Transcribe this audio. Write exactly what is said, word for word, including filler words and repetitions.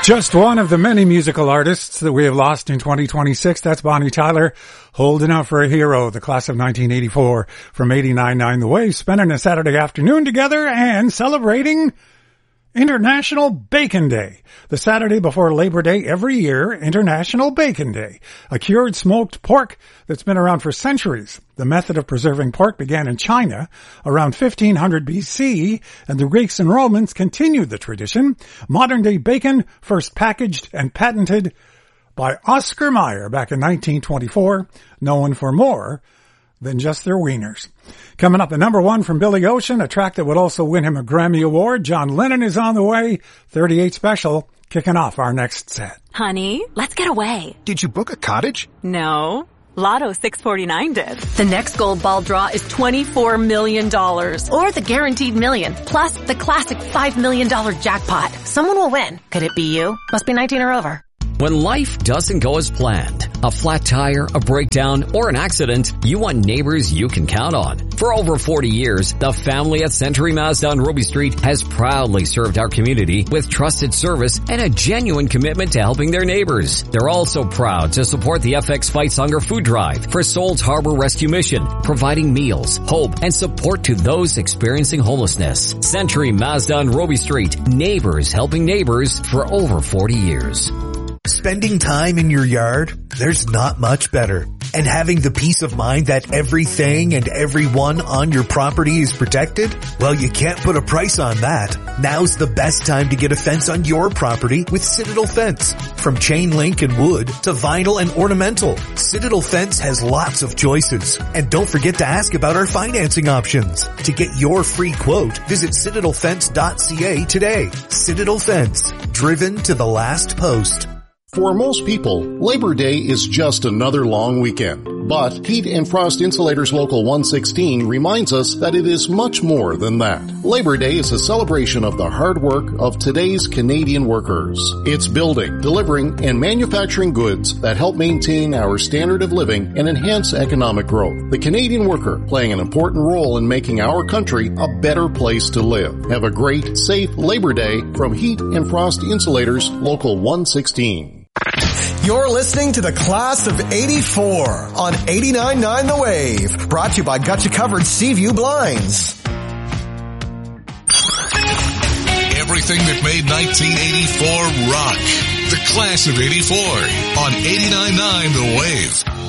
Just one of the many musical artists that we have lost in twenty twenty-six. That's Bonnie Tyler, holding out for a hero, the class of nineteen eighty-four from eighty-nine point nine The Wave, spending a Saturday afternoon together and celebrating International Bacon Day. The Saturday before Labor Day every year, International Bacon Day. A cured smoked pork that's been around for centuries. The method of preserving pork began in China around fifteen hundred B C, and the Greeks and Romans continued the tradition. Modern-day bacon first packaged and patented by Oscar Mayer back in nineteen twenty-four, known for more than just their wieners. Coming up, the number one from Billy Ocean, a track that would also win him a Grammy Award. John Lennon is on the way. thirty-eight Special, kicking off our next set. Honey, let's get away. Did you book a cottage? No. Lotto six forty-nine did. The next gold ball draw is twenty-four million dollars. Or the guaranteed million, plus the classic five million dollars jackpot. Someone will win. Could it be you? Must be nineteen or over. When life doesn't go as planned, a flat tire, a breakdown, or an accident, you want neighbors you can count on. For over forty years, the family at Century Mazda on Ruby Street has proudly served our community with trusted service and a genuine commitment to helping their neighbors. They're also proud to support the F X Fights Hunger Food Drive for Souls Harbor Rescue Mission, providing meals, hope, and support to those experiencing homelessness. Century Mazda on Ruby Street, neighbors helping neighbors for over forty years. Spending time in your yard, there's not much better. And having the peace of mind that everything and everyone on your property is protected? Well, you can't put a price on that. Now's the best time to get a fence on your property with Citadel Fence. From chain link and wood to vinyl and ornamental, Citadel Fence has lots of choices. And don't forget to ask about our financing options. To get your free quote, visit citadel fence dot c a today. Citadel Fence, driven to the last post. For most people, Labor Day is just another long weekend. But Heat and Frost Insulators Local one sixteen reminds us that it is much more than that. Labor Day is a celebration of the hard work of today's Canadian workers. It's building, delivering, and manufacturing goods that help maintain our standard of living and enhance economic growth. The Canadian worker playing an important role in making our country a better place to live. Have a great, safe Labor Day from Heat and Frost Insulators Local one sixteen. You're listening to the Class of eighty-four on eighty-nine point nine The Wave. Brought to you by Gotcha Covered Seaview Blinds. Everything that made nineteen eighty-four rock. The Class of eighty-four on eighty-nine point nine The Wave.